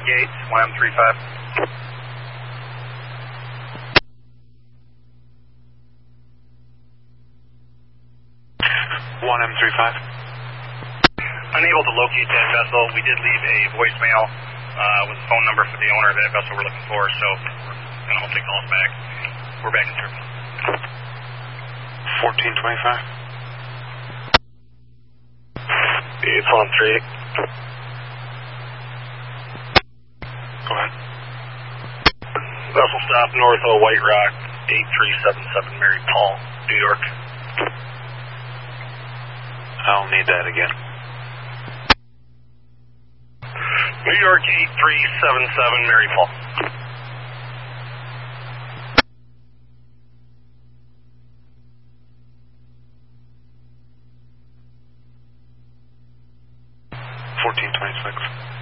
Gate, 1M35. Unable to locate that vessel. We did leave a voicemail with the phone number for the owner of that vessel we're looking for, so we're going to hope they call us back. We're back in service. 1425. It's on 3. Go ahead. Vessel stop north of White Rock, 8377 Mary Paul, New York. I'll need that again. New York 8377 Mary Paul. $14.26.